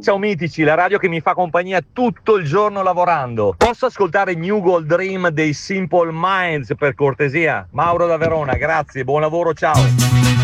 Ciao mitici, la radio che mi fa compagnia tutto il giorno lavorando. Posso ascoltare New Gold Dream dei Simple Minds per cortesia? Mauro da Verona, grazie, buon lavoro, ciao.